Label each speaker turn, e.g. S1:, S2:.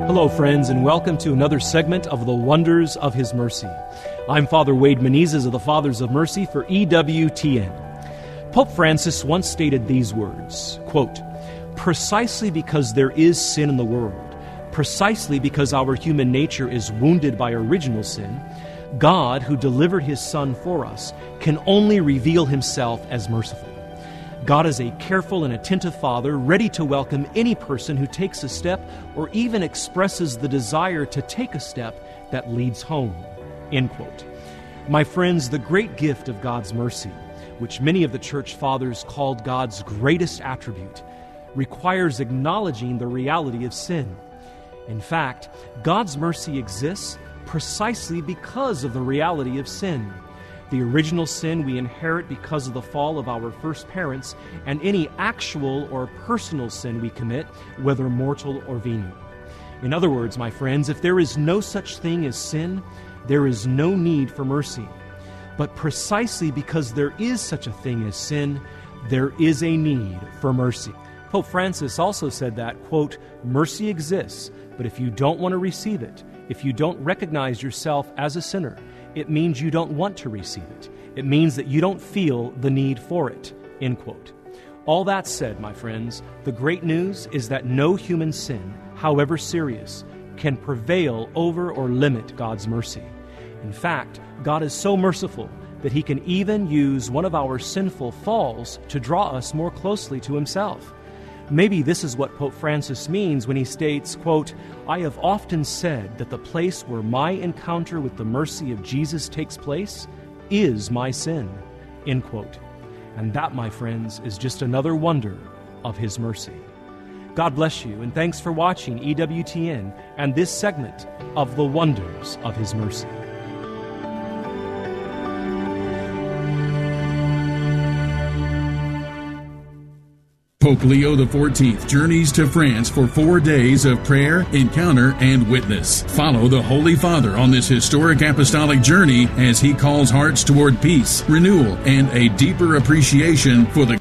S1: Hello, friends, and welcome to another segment of The Wonders of His Mercy. I'm Father Wade Menezes of the Fathers of Mercy for EWTN. Pope Francis once stated these words, quote, "Precisely because there is sin in the world, precisely because our human nature is wounded by original sin, God, who delivered His Son for us, can only reveal Himself as merciful. God is a careful and attentive Father, ready to welcome any person who takes a step or even expresses the desire to take a step that leads home." End quote. My friends, the great gift of God's mercy, which many of the Church Fathers called God's greatest attribute, requires acknowledging the reality of sin. In fact, God's mercy exists precisely because of the reality of sin. The original sin we inherit because of the fall of our first parents, and any actual or personal sin we commit, whether mortal or venial. In other words, my friends, if there is no such thing as sin, there is no need for mercy. But precisely because there is such a thing as sin, there is a need for mercy. Pope Francis also said that, quote, "Mercy exists, but if you don't want to receive it, if you don't recognize yourself as a sinner, it means you don't want to receive it. It means that you don't feel the need for it." End quote. All that said, my friends, the great news is that no human sin, however serious, can prevail over or limit God's mercy. In fact, God is so merciful that He can even use one of our sinful falls to draw us more closely to Himself. Maybe this is what Pope Francis means when he states, quote, "I have often said that the place where my encounter with the mercy of Jesus takes place is my sin." End quote. And that, my friends, is just another wonder of His mercy. God bless you, and thanks for watching EWTN and this segment of The Wonders of His Mercy.
S2: Pope Leo XIV journeys to France for 4 days of prayer, encounter, and witness. Follow the Holy Father on this historic apostolic journey as he calls hearts toward peace, renewal, and a deeper appreciation for the